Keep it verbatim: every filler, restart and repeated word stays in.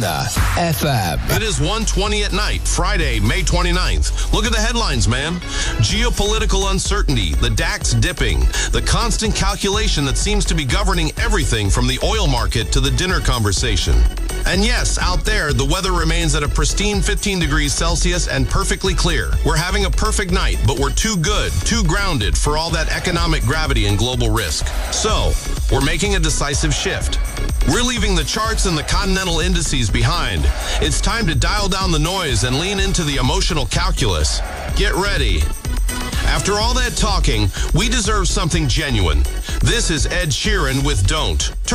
F M. It is one twenty at night, Friday, May twenty-ninth. Look at the headlines, man. Geopolitical uncertainty, the D A X dipping, the constant calculation that seems to be governing everything from the oil market to the dinner conversation. And yes, out there, the weather remains at a pristine fifteen degrees Celsius and perfectly clear. We're having a perfect night, but we're too good, too grounded for all that economic gravity and global risk. So, we're making a decisive shift. We're leaving the charts and the continental indices behind. It's time to dial down the noise and lean into the emotional calculus. Get ready. After all that talking, we deserve something genuine. This is Ed Sheeran with Don't.